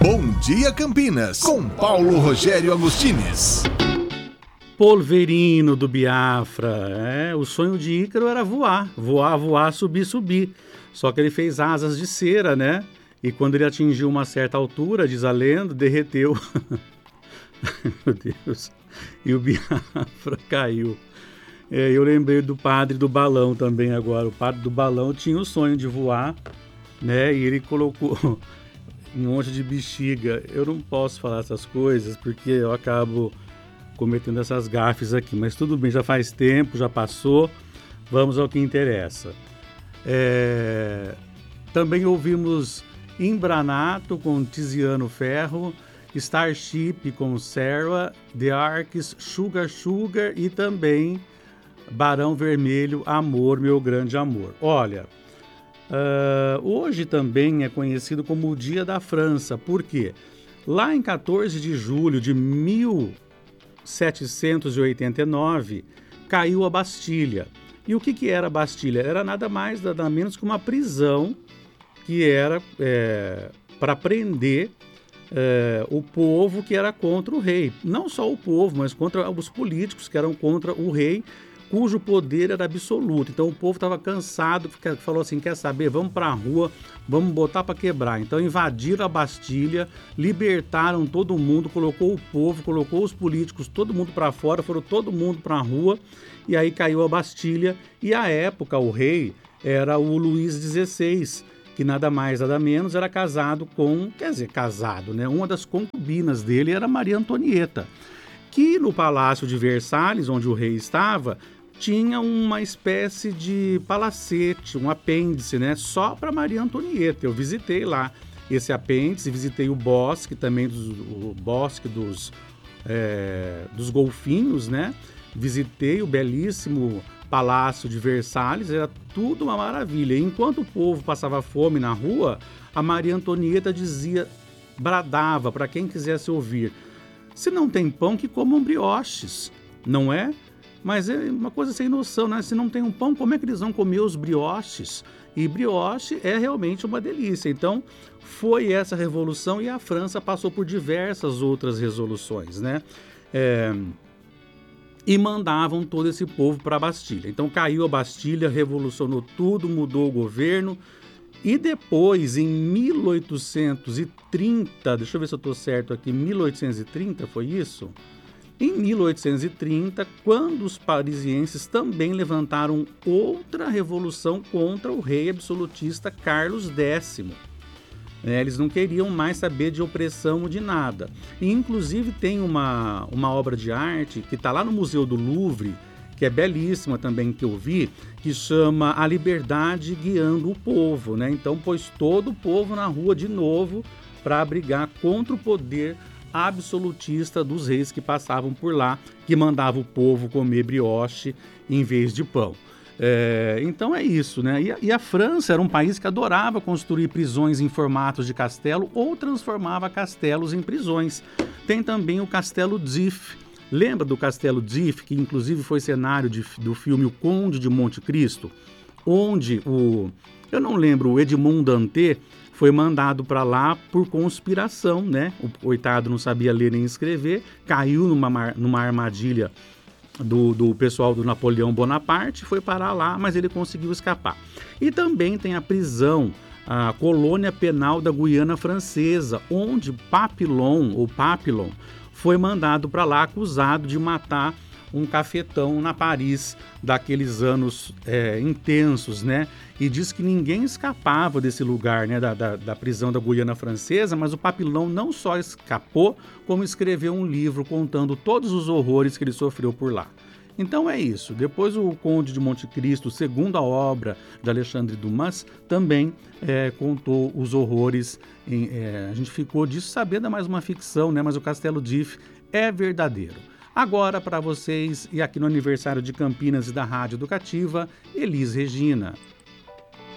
Bom Dia Campinas, com Paulo Rogério Agostines. Polverino do Biafra. O sonho de Ícaro era voar, subir. Só que ele fez asas de cera, né? E quando ele atingiu uma certa altura, diz a lenda, derreteu. Meu Deus. E o Biafra caiu. Eu lembrei do padre do balão também agora. O padre do balão tinha o sonho de voar, né? E ele colocou um monte de bexiga. Eu não posso falar essas coisas porque eu acabo cometendo essas gafes aqui. Mas tudo bem, já faz tempo, já passou. Vamos ao que interessa. Também ouvimos Imbranato com Tiziano Ferro, Starship com Serra, The Arcs, Sugar Sugar e também Barão Vermelho, Amor, Meu Grande Amor. Olha, hoje também é conhecido como o Dia da França. Por quê? Lá em 14 de julho de 1789, caiu a Bastilha. E o que era a Bastilha? Era nada mais, nada menos que uma prisão que era para prender o povo que era contra o rei. Não só o povo, mas contra os políticos que eram contra o rei, cujo poder era absoluto. Então o povo estava cansado, falou assim, quer saber, vamos para a rua, vamos botar para quebrar. Então invadiram a Bastilha, libertaram todo mundo, colocou o povo, colocou os políticos, todo mundo para fora, foram todo mundo para a rua, e aí caiu a Bastilha. E à época o rei era o Luís XVI, que nada mais, nada menos, era casado, né? Uma das concubinas dele era Maria Antonieta, que no Palácio de Versalhes, onde o rei estava, tinha uma espécie de palacete, um apêndice, né? Só para Maria Antonieta. Eu visitei lá esse apêndice, visitei o bosque também, o bosque dos golfinhos, né? Visitei o belíssimo Palácio de Versalhes, era tudo uma maravilha. E enquanto o povo passava fome na rua, a Maria Antonieta bradava para quem quisesse ouvir: se não tem pão, que comam brioches, não é? Mas é uma coisa sem noção, né? Se não tem um pão, como é que eles vão comer os brioches? E brioche é realmente uma delícia. Então, foi essa revolução e a França passou por diversas outras resoluções, né? E mandavam todo esse povo para a Bastilha. Então, caiu a Bastilha, revolucionou tudo, mudou o governo. E depois, em 1830, deixa eu ver se eu estou certo aqui, 1830 foi isso? Em 1830, quando os parisienses também levantaram outra revolução contra o rei absolutista Carlos X. Eles não queriam mais saber de opressão ou de nada. E, inclusive, tem uma obra de arte que está lá no Museu do Louvre, que é belíssima também, que eu vi, que chama A Liberdade Guiando o Povo, né? Então, pôs todo o povo na rua de novo para brigar contra o poder absolutista dos reis que passavam por lá, que mandava o povo comer brioche em vez de pão. Então é isso, né? E a França era um país que adorava construir prisões em formatos de castelo ou transformava castelos em prisões. Tem também o Castelo d'If. Lembra do Castelo d'If, que inclusive foi cenário do filme O Conde de Monte Cristo, onde eu não lembro, o Edmond Dantès foi mandado para lá por conspiração, né? O coitado não sabia ler nem escrever, caiu numa armadilha do pessoal do Napoleão Bonaparte, foi parar lá, mas ele conseguiu escapar. E também tem a prisão, a colônia penal da Guiana Francesa, onde Papillon foi mandado para lá acusado de matar um cafetão na Paris daqueles anos intensos, né? E diz que ninguém escapava desse lugar, né? Da prisão da Guiana Francesa, mas o Papillon não só escapou, como escreveu um livro contando todos os horrores que ele sofreu por lá. Então é isso. Depois o Conde de Monte Cristo, segunda obra de Alexandre Dumas, também contou os horrores. A gente ficou disso sabendo, é mais uma ficção, né? Mas o Castelo d'If é verdadeiro. Agora para vocês, e aqui no aniversário de Campinas e da Rádio Educativa, Elis Regina.